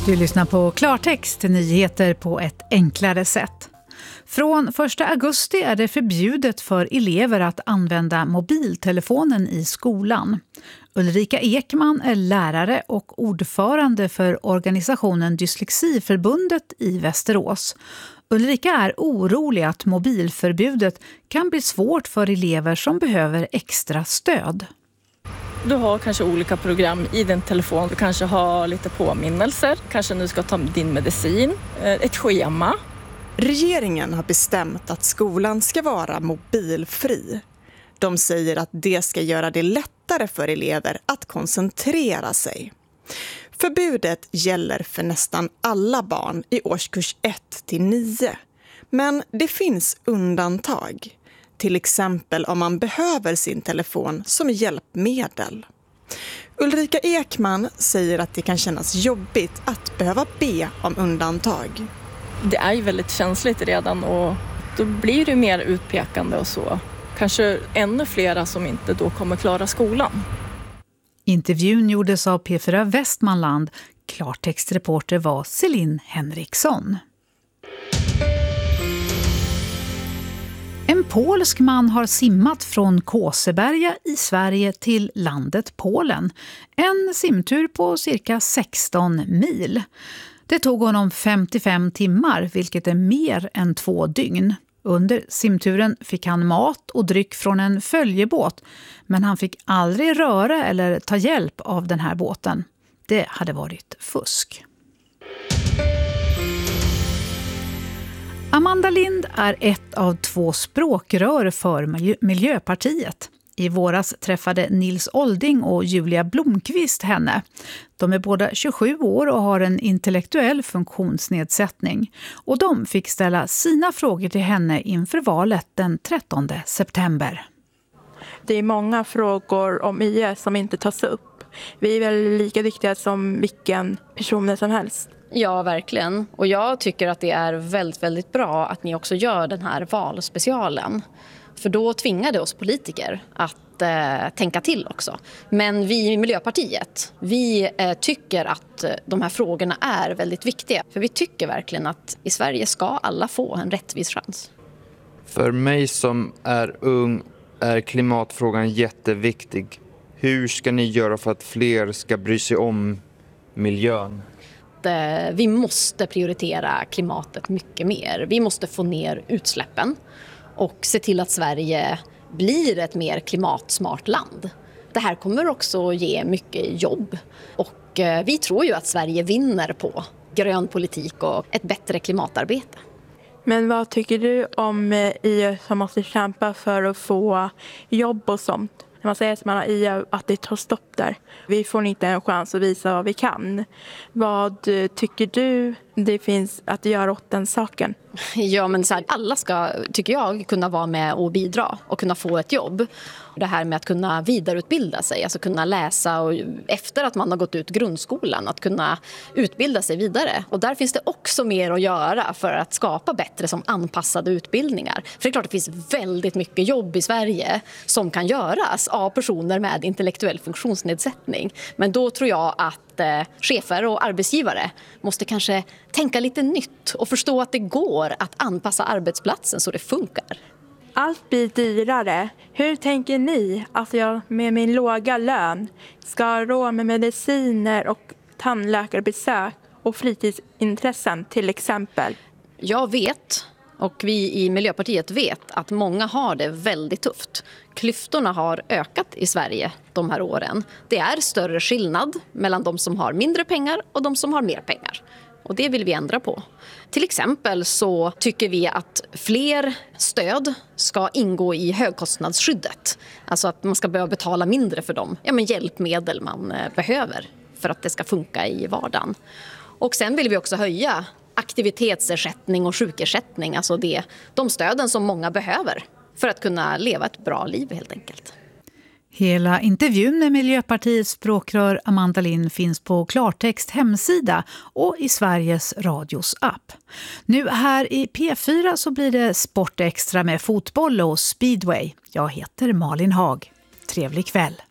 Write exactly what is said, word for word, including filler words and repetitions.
Du lyssnar på Klartext, nyheter på ett enklare sätt. Från första augusti är det förbjudet för elever att använda mobiltelefonen i skolan. Ulrika Ekman är lärare och ordförande för organisationen Dyslexiförbundet i Västerås. Ulrika är orolig att mobilförbudet kan bli svårt för elever som behöver extra stöd. Du har kanske olika program i din telefon. Du kanske har lite påminnelser. Kanske nu ska ta din medicin. Ett schema. Regeringen har bestämt att skolan ska vara mobilfri. De säger att det ska göra det lättare för elever att koncentrera sig. Förbudet gäller för nästan alla barn i årskurs ett till nio. Men det finns undantag. Till exempel om man behöver sin telefon som hjälpmedel. Ulrika Ekman säger att det kan kännas jobbigt att behöva be om undantag. Det är ju väldigt känsligt redan och då blir det mer utpekande och så. Kanske ännu flera som inte då kommer klara skolan. Intervjun gjordes av P fyra Västmanland. Klartextreporter var Celine Henriksson. En polsk man har simmat från Kåseberga i Sverige till landet Polen. En simtur på cirka sexton mil. Det tog honom femtiofem timmar, vilket är mer än två dygn. Under simturen fick han mat och dryck från en följebåt, men han fick aldrig röra eller ta hjälp av den här båten. Det hade varit fusk. Amanda Lind är ett av två språkrör för Miljöpartiet. I våras träffade Nils Olding och Julia Blomqvist henne. De är båda tjugosju år och har en intellektuell funktionsnedsättning. Och de fick ställa sina frågor till henne inför valet den trettonde september. Det är många frågor om I S som inte tas upp. Vi är väl lika viktiga som vilken person som helst. Ja, verkligen. Och jag tycker att det är väldigt, väldigt bra att ni också gör den här valspecialen. För då tvingar det oss politiker att eh, tänka till också. Men vi i Miljöpartiet, vi eh, tycker att de här frågorna är väldigt viktiga. För vi tycker verkligen att i Sverige ska alla få en rättvis chans. För mig som är ung är klimatfrågan jätteviktig. Hur ska ni göra för att fler ska bry sig om miljön? Vi måste prioritera klimatet mycket mer. Vi måste få ner utsläppen och se till att Sverige blir ett mer klimatsmart land. Det här kommer också ge mycket jobb och vi tror ju att Sverige vinner på grön politik och ett bättre klimatarbete. Men vad tycker du om I S som måste kämpa för att få jobb och sånt? När man säger att man har I S att det tar stopp där. Vi får inte en chans att visa vad vi kan. Vad tycker du det finns att göra åt den saken? Ja, men så här, alla ska, tycker jag, kunna vara med och bidra och kunna få ett jobb. Det här med att kunna vidareutbilda sig, alltså kunna läsa och efter att man har gått ut grundskolan, att kunna utbilda sig vidare. Och där finns det också mer att göra för att skapa bättre som anpassade utbildningar. För det är klart att det finns väldigt mycket jobb i Sverige som kan göras av personer med intellektuell funktionsnedsättning. Men då tror jag att eh, chefer och arbetsgivare måste kanske tänka lite nytt och förstå att det går att anpassa arbetsplatsen så det funkar. Allt blir dyrare. Hur tänker ni att jag med min låga lön ska ha råd med mediciner och tandläkarbesök och fritidsintressen till exempel? Jag vet, och vi i Miljöpartiet vet, att många har det väldigt tufft. Klyftorna har ökat i Sverige de här åren. Det är större skillnad mellan de som har mindre pengar och de som har mer pengar. Och det vill vi ändra på. Till exempel så tycker vi att fler stöd ska ingå i högkostnadsskyddet. Alltså att man ska behöva betala mindre för de ja, men hjälpmedel man behöver för att det ska funka i vardagen. Och sen vill vi också höja aktivitetsersättning och sjukersättning. Alltså det, de stöden som många behöver för att kunna leva ett bra liv helt enkelt. Hela intervjun med Miljöpartiets språkrör Amanda Lind finns på Klartext hemsida och i Sveriges Radios app. Nu här i P fyra så blir det Sport Extra med fotboll och speedway. Jag heter Malin Haag. Trevlig kväll!